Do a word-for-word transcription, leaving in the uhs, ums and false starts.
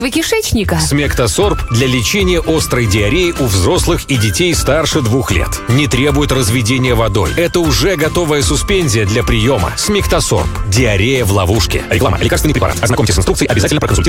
кишечника. Смектасорб для лечения острой диареи у взрослых и детей старше двух лет. Не требует разведения водой. Это уже готовая суспензия для приема. Смектасорб. Диарея в ловушке. Реклама. Лекарственный препарат. Ознакомьтесь с инструкцией, обязательно проконсультируйтесь